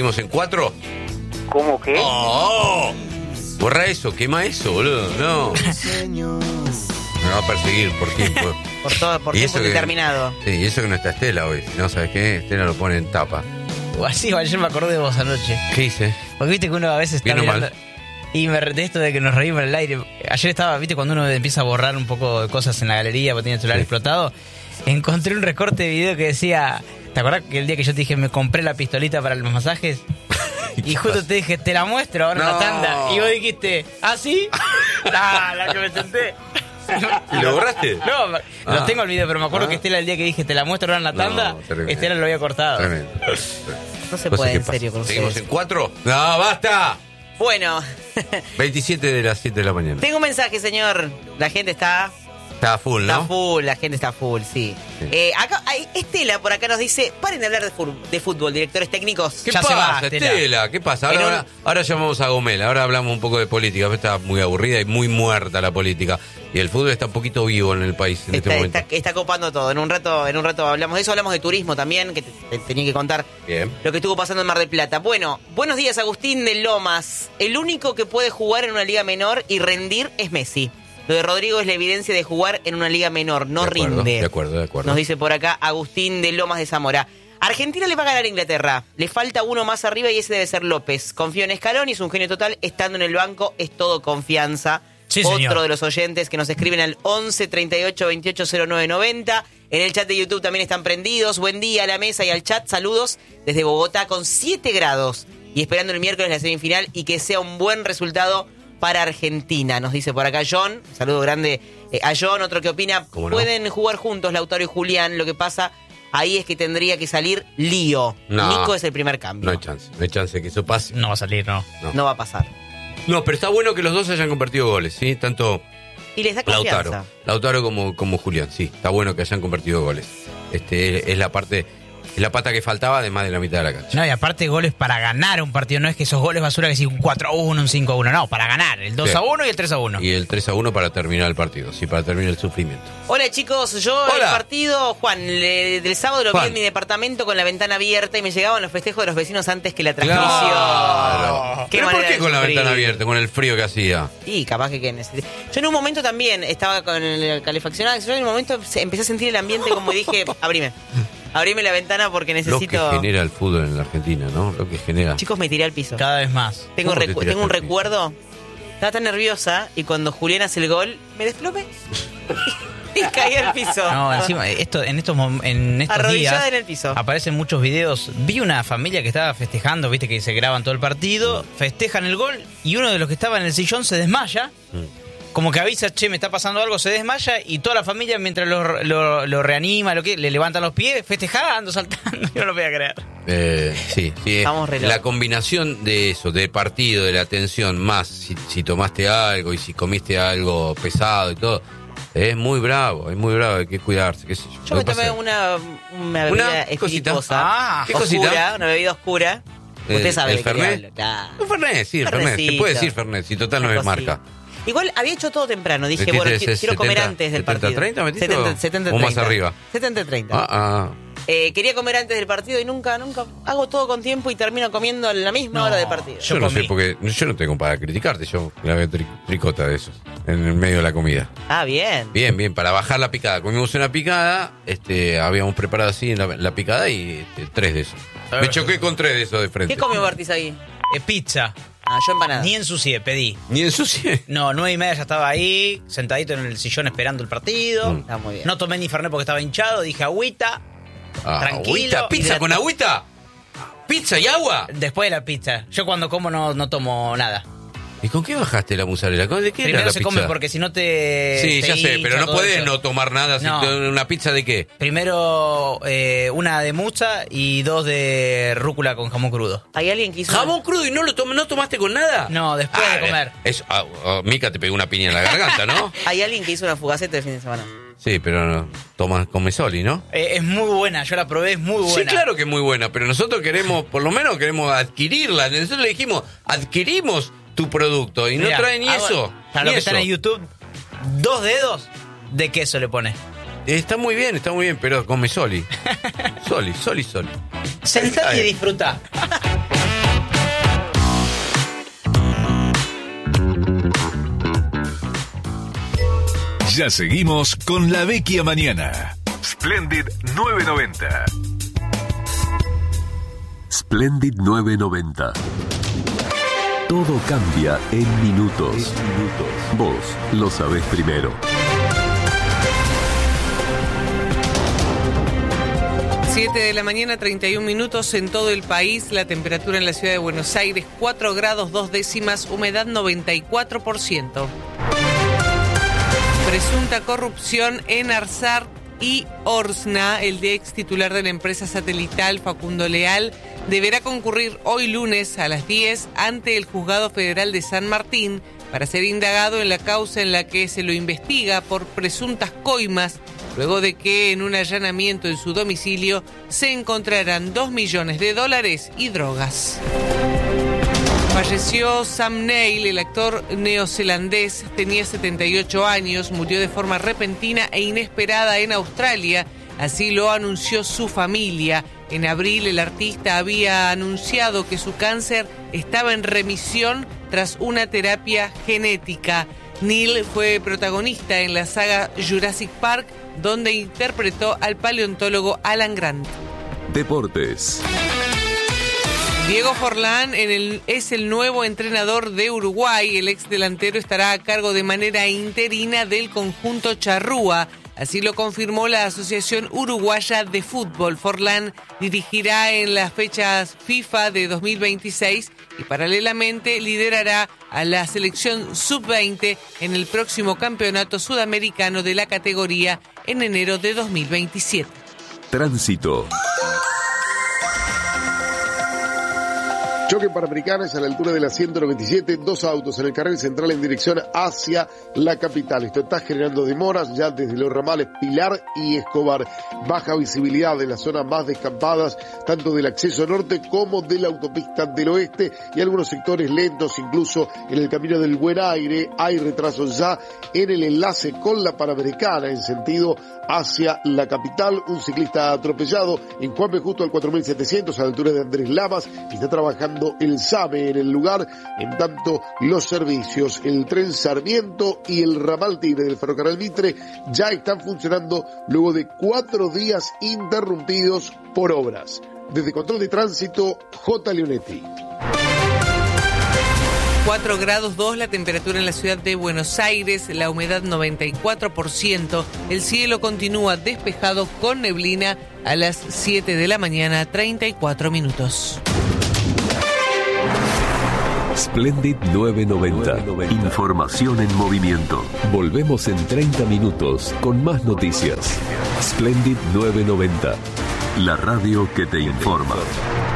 ¿Seguimos en 4? ¿Cómo que? ¡Oh! Borra eso, quema eso, boludo. No. Me va a perseguir por tiempo. Por tiempo determinado. Sí, y eso que no está Estela hoy. Si no, ¿sabes qué? Estela lo pone en tapa. O así, ayer me acordé de vos anoche. ¿Qué hice? Porque viste que uno a veces está Bien o mirando... mal. Y de esto de que nos reímos en el aire. Ayer estaba, viste, cuando uno empieza a borrar un poco de cosas en la galería porque tiene el celular explotado. Encontré un recorte de video que decía... ¿Te acordás que el día que yo te dije me compré la pistolita para los masajes? Y justo te dije, te la muestro ahora en la tanda. Y vos dijiste, ¿ah, sí? La que me senté. ¿Y lo borraste? No, los tengo el video, pero me acuerdo que Estela el día que dije, te la muestro ahora en la tanda, Estela lo había cortado. Tremendo. No se puede, en serio, con ¿Seguimos ustedes. en 4? ¡No, basta! Bueno. 27 de las 7 de la mañana. Tengo un mensaje, señor. La gente está... Está full, ¿no? Está full, la gente está full, sí. Acá, Estela por acá nos dice, paren de hablar de fútbol, directores técnicos. ¿Qué Ya pasa, se va, Estela? ¿Qué pasa? Ahora llamamos a Gomela, ahora hablamos un poco de política, está muy aburrida y muy muerta la política. Y el fútbol está un poquito vivo en el país en este momento. Está copando todo. En un rato hablamos de eso, hablamos de turismo también, que te tenía que contar Bien. lo que estuvo pasando en Mar del Plata. Bueno, buenos días, Agustín de Lomas. El único que puede jugar en una liga menor y rendir es Messi. Lo de Rodrigo es la evidencia de jugar en una liga menor, no rinde. De acuerdo. Nos dice por acá Agustín de Lomas de Zamora. Argentina le va a ganar a Inglaterra. Le falta uno más arriba y ese debe ser López. Confío en Scaloni, es un genio total. Estando en el banco es todo confianza. Sí, Otro señor. de los oyentes que nos escriben al 11 38 28 09 90. En el chat de YouTube también están prendidos. Buen día a la mesa y al chat. Saludos desde Bogotá con 7 grados. Y esperando el miércoles la semifinal y que sea un buen resultado para Argentina, nos dice por acá John. Un saludo grande a John. Otro que opina, ¿Cómo no? pueden jugar juntos Lautaro y Julián. Lo que pasa ahí es que tendría que salir Lío. No. Nico es el primer cambio. No hay chance que eso pase. No va a salir, no. No va a pasar. No, pero está bueno que los dos hayan convertido goles, ¿sí? Tanto Y les da confianza. Lautaro como Julián, sí. Está bueno que hayan convertido goles. Es la pata que faltaba, además de la mitad de la cancha. No, y aparte goles para ganar un partido. No es que esos goles basura que sí, un 4-1, un 5-1. No, para ganar. El 2-1 y el 3-1. Y el 3-1 para terminar el partido, sí, para terminar el sufrimiento. Hola chicos, yo Hola. el partido, Juan, del sábado lo vi en mi departamento con la ventana abierta y me llegaban los festejos de los vecinos antes que la transmisión. Claro. Qué ¿Pero por manera qué de con la sufrir. ventana abierta, con el frío que hacía? Sí, capaz que necesité. Yo en un momento también estaba con el calefaccionado. Yo en un momento empecé a sentir el ambiente como y dije, abrime la ventana porque necesito... Lo que genera el fútbol en la Argentina, ¿no? Lo que genera. Chicos, me tiré al piso. Cada vez más. Tengo ¿Cómo te tiraste un al piso? recuerdo. Estaba tan nerviosa y cuando Julián hace el gol, me desplomé. Y caí al piso. No, encima, en estos Arrodillada días en el piso. aparecen muchos videos. Vi una familia que estaba festejando, viste que se graban todo el partido, festejan el gol y uno de los que estaba en el sillón se desmaya. Como que avisa, che, me está pasando algo, se desmaya y toda la familia mientras lo reanima, le levantan los pies, festejando, saltando. Yo no lo voy a creer. Sí. Estamos re La locos. combinación de eso, del partido, de la tensión, más si tomaste algo y si comiste algo pesado y todo, es muy bravo, hay que cuidarse, qué sé yo. Yo me tomé una bebida ¿Una? ¿Qué cosita? espirituosa. ¿Qué oscura, cosita? una bebida oscura. Usted sabe ¿El de qué le Fernet? hablo. Claro. Un Fernet, sí, el Fernet. Se Fernecito. puede decir Fernet, si total no Una es cosita. marca. Igual había hecho todo temprano. Dije, ¿Metiste bueno, ese quiero comer 70, antes del 70, partido. 30 metiste 70, o más arriba? 70-30. Quería comer antes del partido y nunca hago todo con tiempo y termino comiendo a la misma hora del partido. Yo no sé, porque yo no tengo para criticarte, yo la veo tricota de esos, en el medio de la comida. Ah, bien. Bien, para bajar la picada. Comimos una picada, habíamos preparado así la picada y 3 de esos. Me choqué con 3 de esos de frente. ¿Qué comió Bartis ahí? Pizza. Ah, yo empanada. Ni ensucié, pedí. Ni ensucié. No, 9:30 ya estaba ahí, sentadito en el sillón esperando el partido. Está muy bien. No tomé ni Fernet porque estaba hinchado, dije agüita. Tranquilo. ¿Agüita? ¿Pizza con agüita? ¿Pizza y agua? Después de la pizza. Yo cuando como no tomo nada. ¿Y con qué bajaste la mozzarella? ¿De qué era Primero la se pizza? come porque si no te... Sí, te ya sé, hincha, pero no todo podés eso. no tomar nada. No. ¿Una pizza de qué? Primero una de mucha y 2 de rúcula con jamón crudo. ¿Hay alguien que hizo ¿Jamón crudo y no no tomaste con nada? No, después de comer. Mica te pegó una piña en la garganta, ¿no? Hay alguien que hizo una fugaceta el fin de semana. Sí, pero come soli, ¿no? Es muy buena, yo la probé, es muy buena. Sí, claro que es muy buena, pero nosotros queremos, por lo menos queremos adquirirla. Nosotros le dijimos, adquirimos tu producto y Mirá, no trae ni eso. Para ni los que eso. están en YouTube, 2 dedos de queso le pone. Está muy bien, pero come soli. Soli. Sentate y disfruta. Ya seguimos con La Vecchia Mañana. Splendid 990. Splendid 990. Todo cambia en minutos. Vos lo sabés primero. 7 de la mañana, 31 minutos en todo el país. La temperatura en la ciudad de Buenos Aires, 4 grados 2 décimas, humedad 94%. Presunta corrupción en Arsart y Orsna. El ex titular de la empresa satelital, Facundo Leal, deberá concurrir hoy lunes a las 10 ante el Juzgado Federal de San Martín para ser indagado en la causa en la que se lo investiga por presuntas coimas, luego de que en un allanamiento en su domicilio se encontraran $2 millones y drogas. Falleció Sam Neill, el actor neozelandés, tenía 78 años, murió de forma repentina e inesperada en Australia, así lo anunció su familia. En abril el artista había anunciado que su cáncer estaba en remisión tras una terapia genética. Neill fue protagonista en la saga Jurassic Park, donde interpretó al paleontólogo Alan Grant. Deportes. Diego Forlán es el nuevo entrenador de Uruguay. El ex delantero estará a cargo de manera interina del conjunto charrúa. Así lo confirmó la Asociación Uruguaya de Fútbol. Forlán dirigirá en las fechas FIFA de 2026 y paralelamente liderará a la selección sub-20 en el próximo campeonato sudamericano de la categoría en enero de 2027. Tránsito. Choque en Panamericanas a la altura de la 197, 2 autos en el carril central en dirección hacia la capital. Esto está generando demoras ya desde los ramales Pilar y Escobar. Baja visibilidad en las zonas más descampadas, tanto del acceso norte como de la autopista del oeste, y algunos sectores lentos, incluso en el camino del Buen Aire. Hay retrasos ya en el enlace con la Panamericana en sentido hacia la capital. Un ciclista atropellado en Juan B. Justo al 4700 a la altura de Andrés Lamas, y está trabajando el SAME en el lugar. En tanto, los servicios, el tren Sarmiento y el ramal Tigre del ferrocarril Mitre ya están funcionando luego de 4 días interrumpidos por obras. Desde Control de Tránsito, J. Leonetti. 4 grados 2 la temperatura en la ciudad de Buenos Aires, la humedad 94%, el cielo continúa despejado con neblina a las 7 de la mañana, 34 minutos. Splendid 990. Información en movimiento. Volvemos en 30 minutos con más noticias. Splendid 990. La radio que te informa.